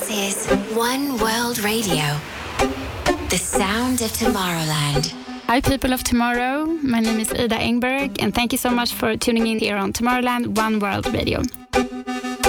is One World Radio, the sound of Tomorrowland. Hi people of tomorrow, my name is Ida Engberg and thank you so much for tuning in here on Tomorrowland One World Radio.